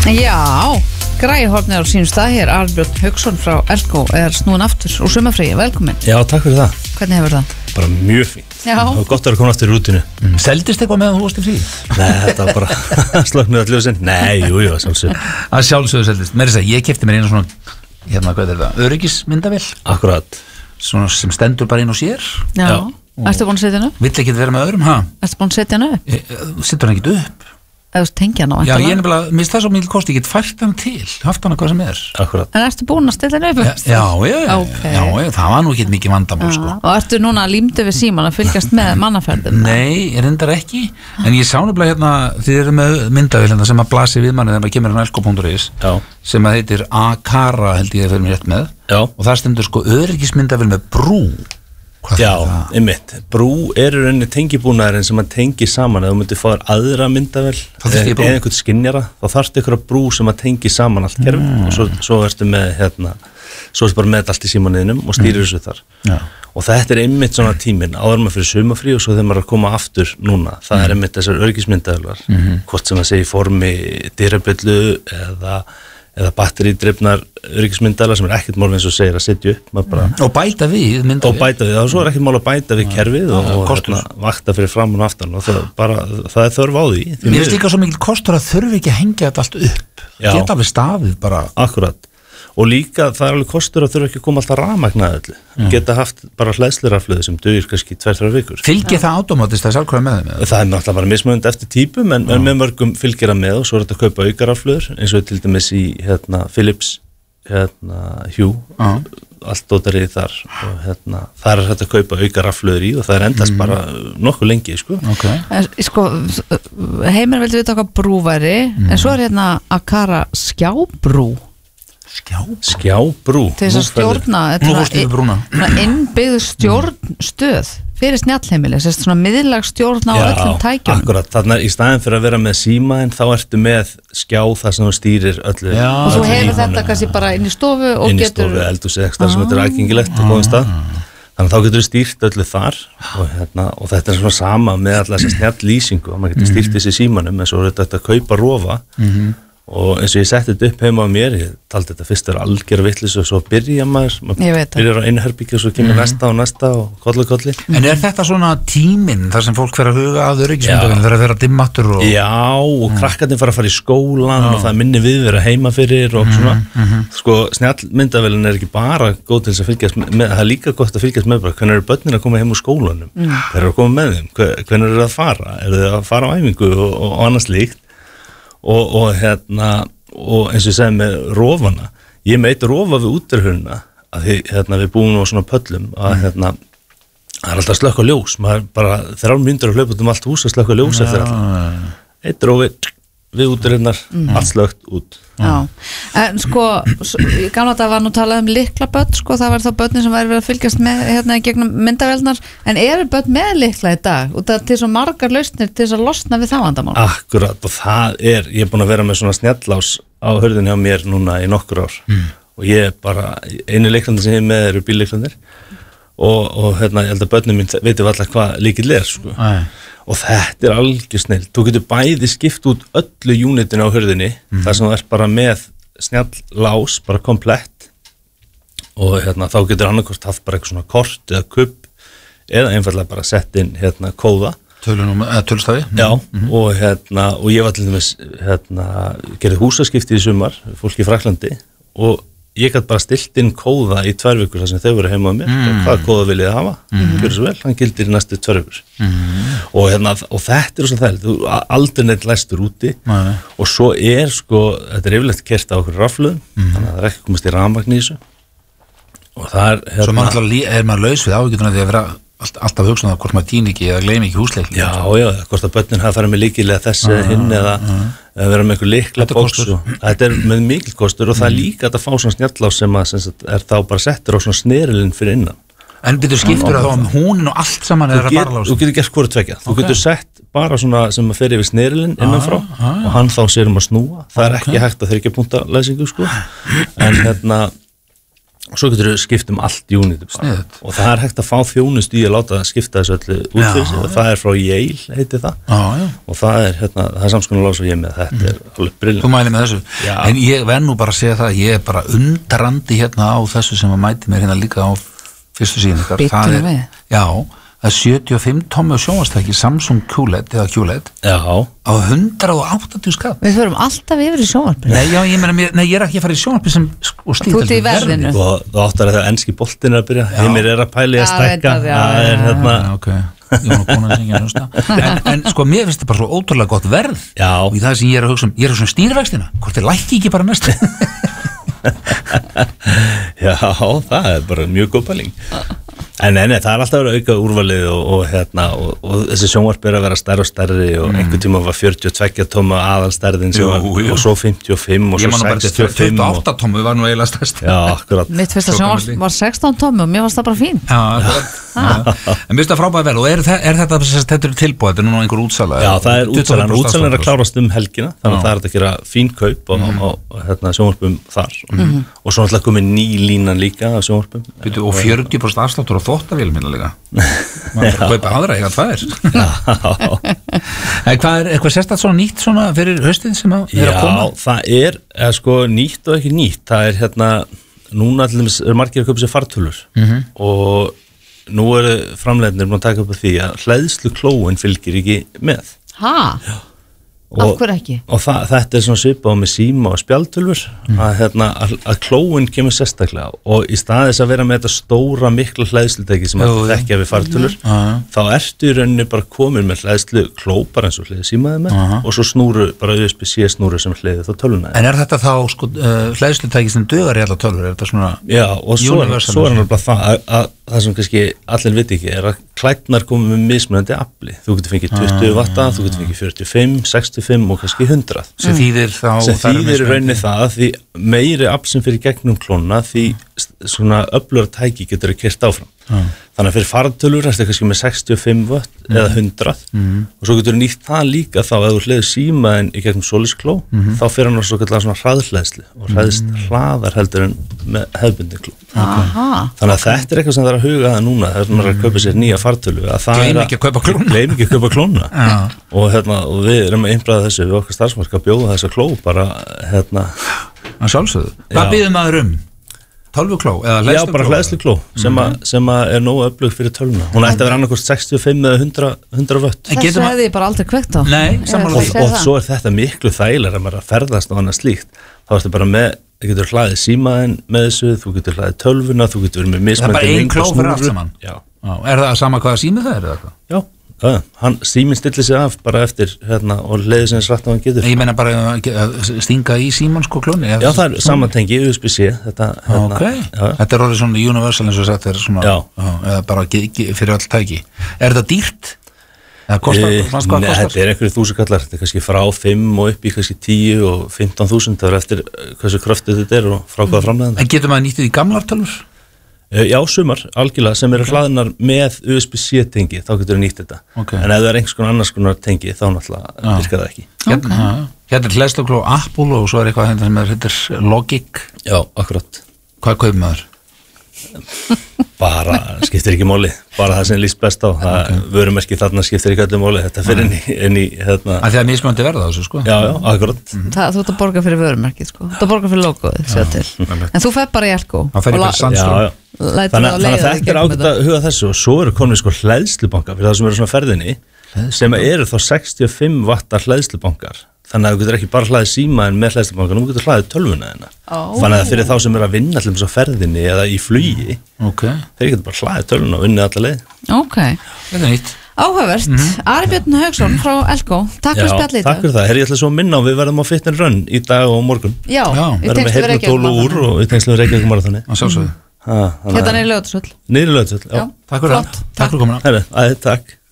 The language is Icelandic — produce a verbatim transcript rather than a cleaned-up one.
Já, græhornir á sínum stað hér. Albjörn Hauksson frá Elko er snúin aftur úr sumarfríi, velkomin. Já, takk fyrir það. Hvernig hefur það? Bara mjög fínt. Já. Það var gott að vera komin aftur í rútinu. mm. Seldist eitthvað meðan þú varst í frí? Nei, þetta var bara slöknuð allir sinn. Nei, jú, jú, sjálfsög. Það sjálfsögðu seldist. Mér er að ég kefti mér einu svona, hérna, hvað er það, öryggismyndavél. Akkurat. Svona sem stendur bara inn á sér. Já. Já. Ertu búin að setja hann upp? Vill ekki vera með öðrum, ha? Ertu búin að setja hann upp? E, e, Setur hann ekkert upp? Eða þú tengja hann á Já, væntanlega? ég er nefnilega, minnst það svo mikil kosti, ég get fært hann til, haft hann hvað sem er. Akkurat. En ertu búin að stilla hann upp? Já, já, já, Ókei. já, já, það var nú ekki mikið vandamál, Já. sko. Og ertu núna límdu við síman að fylgjast með mannaferðum? Nei, ég reyndar ekki, en ég sá nefnilega hérna, þið eru með myndavél hérna sem að blasi við manni þegar maður kemur hann elko punktur is Já. sem að heitir Akara, held ég að fyrir mér rétt með. Já. Og það stendur sko öryggismyndavél með brú. Hvað Já, er það? einmitt. Brú er í rauninni tengibúnaðurinn sem að tengi saman. Ef þú myndir fá þér aðra myndavél Þá þyrfti ég brú. eða einhvern skynjara, þá þarftu einhverja brú sem að tengi saman allt kerfið Mm. og svo, svo ertu með hérna, svo ertu bara með þetta allt í símaninum og stýrir þessu þar. Já. Og þetta er einmitt svona tíminn áður maður fyrir sumarfrí og svo þegar maður er að koma aftur núna. Það er einmitt þessar öryggismyndavélar, hvort sem að segja í formi dyrabjöllu eða eða batterídrifnar öryggismyndavélar sem er ekkert mál eins og segir að setja upp maður bara Og bæta við og myndavél. bæta við, og svo er ekkert mál að bæta við kerfið og, og kostur. hérna, vakta fyrir fram og aftan og það, bara, það er þörf á því, því Mér finnst líka svo mikil kostur að þurfi ekki að hengja þetta allt upp. Já. Geta alveg stafið bara. akkurat, og líka það er alveg kostur að þurfa ekki að koma alltaf rafmagnaði öllu, geta haft bara hleðsluraflöðu sem dugir kannski tvær þrjár vikur. Fylgir það automatist að sjálfkvæða með þeim? eða? Það er náttúrulega bara mismunandi eftir típum en, en með mörgum fylgir að með og svo er þetta að kaupa aukaraflöður eins og til dæmis í hérna, Philips hérna, Hue Já. allt dótarið þar og hérna, þar er þetta að kaupa aukaraflöður í og það er endast bara nokkuð lengi sko. Ok. En, sko, Heimir vildi vita okkar brú væri, en svo er hérna Akara skjábrú Skjá. Skjábrú til þess að stjórna þetta Nú er fórstu við brúna. svona innbyggð stjórnstöð fyrir snjallheimili, þess svona miðlag stjórn á öllum tækjum. akkurat, þarna í staðin fyrir að vera með síma en þá ertu með skjá þar sem þú stýrir öllu Já. Og þú öllu hefur í þetta honum. kannski bara inn í stofu og inn í getur stofu, eldhúsi, ekstra sem þetta er aðgengilegt og góðum stað þannig að þá getur þú stýrt öllu þar og, hérna, og þetta er svona sama með alla þessa snjall lýsingu og maður getur stýrt þessi símanum en svo er þetta að kaupa rofa og eins og ég setti þetta upp heima á mér ég taldi þetta fyrst er algjör vitleysu og svo byrja maður, Ég maður veit það. byrjar á einu herbyggju og svo kemur næsta og næsta og kolli kolli En er þetta svona tíminn þar sem fólk fer að huga að öryggismyndavél þegar það fer að dimmattur og... Já, og krakkarnir fara að fara í skólan og það er minni viðvera heima fyrir og svona, sko, snjallmyndavélin er ekki bara góð til þess að fylgjast með, með það er líka gott að fylgjast með bara, hvernig eru börnin að koma heim úr skólanum, þeir eru að koma með þeim, hve- hvernig eru að fara, eru þið að fara á æfingu og, og, og annars líkt og, og hérna, og eins og ég segi með rofana, ég meit rofa við útirhöruna, að því, hérna, við búum á svona pöllum, að hérna, það er alltaf slökk á ljós, maður bara þrjár mínútur að hlaupa út um allt hús að slökk á ljós eftir alltaf. Eitt rófi við útirinnar, allt slökkt út. Já, en sko s- í gamla þetta var nú talað um likla börn sko, það var þá börnin sem væri verið að fylgjast með hérna í gegnum myndavélnar, en eru börn með likla í dag, út af til svo margar lausnir til þess að losna við það vandamál? Akkurat, og það er, ég er búin að vera með svona snjallás á hörðinni á mér núna í nokkur ár mm. og ég er bara, einu leiklandi sem ég er með eru bílleiklandir og, og hérna, ég held að börnum mín veitum allar hvað líkill er sko. Æ. Og þetta er algjör snill, þú getur bæði skipt út öllu unitinu á hörðinni mm. þar sem þú ert bara með snjallás, bara komplett og hérna, þá getur annarkort haft bara eitthvað svona kort eða kubb eða einfallega bara sett inn hérna kóða Tölunum, eða tölstafi. Já, og hérna, og ég var til dæmis hérna, gerði húsaskipti í sumar fólk í Fraklandi og ég gæti bara stilt inn kóða í tvær vikur þar sem þau voru heima á mér, mm. hvaða kóða vil ég hafa mm. gjör svo vel, hann gildir í næstu tvær vikur mm. og hérna, og þetta er svo þægilegt, þú aldrei neitt læstur úti Nei. og svo er sko, þetta er yfirleitt kert á okkur rafluðum, mm. þannig að það er ekki komast í rafmagn í þessu og það er hérna, Svo maður alltaf, er maður laus við áhyggjuna því að vera allt, alltaf hugsa um það hvort maður týni ekki eða gleymi ekki húsleikli. Já, já, hvort að börnin hafa farið með líkilega þessi eða hinn eða eða vera með einhver líkla Þetta er box kostur. og þetta er með mikil kostur og það er líka að fá svona snjallás sem að sem sagt, er þá bara settur á svona snerilinn fyrir innan. En byrju skiptur það þá um húnin og allt saman Þú, er að get, bara lása? þú getur gert hvort tvekja, þú Ok. getur sett bara svona sem að fer yfir snerilinn innanfrá ah, og hann þá sér um að snúa, það er ekki hægt að þryggja punkta læsingu sko, en hérna og svo getur við skipt um allt unit Sniðugt. og það er hægt að fá þjónust í að láta skipta þessu öllu út fyrir sig og það er frá Yale, heiti það Já, já. og það er, hérna, það er samskonulega svo ég með þetta mm. er alveg briljant. Þú mæli með þessu Já. En ég verð nú bara að segja það ég er bara undrandi hérna á þessu sem að mæti mér hérna líka á fyrstu síðan ykkar Bíddu Það er, við. já, það er sjötíu og fimm tommu sjónvarstæki Samsung Q L E D eða Q L E D Já, á hundrað og áttatíu skall Við förum alltaf yfir í sjónvarpinu. Nei, já, ég meina, mér- nei, ég er ekki að fara í sjónvarpi sem og stíl Þú ert í verðinu. og þú áttar að það enski boltin er að byrja heimir er að pæli að Já, stækka reyndar, já, það er já, hérna Já, ok, ég var nú búin að syngja hlusta en, en sko, mér finnst þetta bara svo ótrúlega gott verð Já. og í það sem ég er að hugsa um, ég er að hugsa um stýrivextina hvort þið lækki ekki bara næst Já, það er bara mjög góð pæling En nei, nei, það er alltaf að vera auka úrvalið og, og, hérna, og, og þessi sjónvarp er að vera stærri og stærri og mm. einhver tíma var fjörutíu og tveggja tóma aðalstærðin sem Jú, var, jú. og svo fimmtíu og fimm og ég svo man nú bara til sextíu og fimm tuttugu og og, átta tommu var nú eiginlega stærst Já, akkurat Mitt fyrsta Svo sjónvarp gamall. var sextán tommu og mér varst það bara fín. Já, já. En mér finnst það frábæða vel og er, þe- er þetta þetta er tilbúið, þetta er núna einhver útsala Já, það er útsalan, tuttugu og fimm prósent útsalan er að afsláttur. klárast um helgina þannig að Já. það er hægt að gera fín kaup og, Mhm. og, og hérna, sjónvarpum þar og, og svo náttúrulega komið ný línan líka af sjónvarpum Býtu, og fjörutíu prósent afsláttur á þvottavélum minna líka maður bara kaupa aðra eiga tvær En hvað er eitthvað sérstætt svona nýtt svona fyrir haustið sem að er að koma? Já, það er, er sko nýtt og ekki nýtt það er hérna, núna til dæmis er margir að kaupa sér fartölur Mhm. og nú eru framleiðnir búin að taka upp á því að hleðslu klóin fylgir ekki með Ha? Af og, hverju ekki? og það, þetta er svona svipað með síma og spjaldtölfur að, hérna, að, að klóin kemur sérstaklega og í staðis að vera með þetta stóra miklu hleðslutæki sem Jú, að jú. þekkja við fartölur Já, já. þá ertu í rauninni bara komin með hleðslu kló bara eins og hliði símaði með Aha. og svo snúru, bara U S B C snúru sem hliði þá töluna En er þetta þá sko uh, hlæðslutæki sem dugar í alla tölvur? Er þetta svona Já, og svo er, Universal svo er svona. náttúrulega það að, að það sem kannski allir viti ekki er að klædnar komið með mismunandi afli. Þú getur fengið tuttugu watta, þú getur fengið fjörutíu og fimm, sextíu og fimm og kannski hundrað. sem þýðir þá Sem það er þýðir í mismunandi. rauninni það að því meiri afl sem fyrir gegnum klóna því svona öflugra tæki getur að keyrt áfram. Já. Þannig að fyrir fartölur ertu kannski með sextíu og fimm watt Mm. eða hundrað Mhm. og svo getur nýtt það líka þá að þú hliður símaðin í gegnum soliskló Mhm. þá fyrir hann á svo kallar svona hraðhleðslu og hraðst hraðar heldur en með hefðbundin kló. Aha. Þannig að þetta er eitthvað sem það er að huga það núna þegar maður er að kaupa sér nýja fartölu að það Gleym er ekki að kaupa klóna. Gleym ekki að kaupa klóna Já. og, hérna, og við erum að einbræða þessu við okkar starfsmark að bjóða þessa kló bara hérna, Að sjálfsögðu. Hvað Já. býðum maður um? Tölvukló eða já hleðslukló? bara hlæðslu kló sem, a, sem a er nógu öflug fyrir töluna hún ætti að vera annarkvort sextíu og fimm eða hundrað, hundrað vött En Þessu getur ma- hefði ég bara aldrei kveikt á. Nei, Ég sammála ætla og, að segja og það. svo er þetta miklu þægilega að maður er að ferðast og annað slíkt þá ertu bara með, þú getur hlaðið símaðin með þessu, þú getur hlaðið tölvuna þú getur verið með Það er mismændi bara ein lengd og kló fyrir allt snúru. saman? Já, Já, er það sama hvaða sími það er eða eitthvað? já, já, hann síminn stillir sig af bara eftir hérna og leiðir sem rætt á hann getur Ég meina bara að að stinga í síman sko klóni Já, það er samantengi U S B C þetta, hérna, Ok, já, þetta er orðið svona universal eins og sagt er svona Já. eða bara ge- ge- fyrir öll tæki Er þetta dýrt? Eða kostar, Eh, fannst hvað Nei, kostar? þetta er einhverju þúsukallar þetta er kannski frá fimm og upp í kannski tíu og fimmtán þúsund, það er eftir eh, hversu kröftið þetta er og frá hvaða framleiðan En getur maður nýttið í gamlar tölvur? Já, sumar, algjörlega, sem eru hlaðinar með U S B C tengi, þá getur við nýtt þetta Ok. en ef það er einhvers konar annars konar tengi þá náttúrulega Já. virkar það ekki Hérna, okay. hérna er hlæðslukló Apple og svo er eitthvað hérna sem er heitir Logic Já, akkurat Hvað kaupir maður? bara, skiptir ekki máli bara það sem líst best á það okay. vörumerki þarna skiptir ekki öllu máli þetta fyrir inn í, inn í hérna, Að því að mismöndi verða þessu sko já, já, akkurat Það, þú ert að borga fyrir vörumerkið sko. Þú ert að borga fyrir logoið, sér til. einmitt. En þú fer bara í Elko. Það fer í og bara la- Samsung. já, já. lætur Þannig, það þannig leiða að þig þetta er gegnum ágætt að huga þessu og svo eru konið sko hlæðslubankar fyrir það sem eru svona á ferðinni sem eru þá sextíu og fimm wattar hlæðslubankar þannig að þú getur ekki bara hlaðið símaðin með hlæðslubankar, þú getur hlaðið tölvuna þina Ó. þannig að fyrir þá sem eru að vinna allir á ferðinni eða í flugi Ok, þeir getur bara hlaðið tölvuna og vinnið alla leið Ok, þetta er nýtt áhugavert. Ari Björn Hauksson frá Elko. Takk fyrir spjallið í takk dag. fyrir það, herri ég ætla svo að minna og við verðum á Fit and Run í dag og á morgun Já, Já, í verðum með tengslum við heyrnartól og úr Reykjavík. og í tengslum við Reykjavík marathoni Að sjálfsögðu Hérna er í Lögðsvöll. niður lögðsvöld, já, Já, Takk fyrir það, flott. takk fyrir komuna herri, æði, takk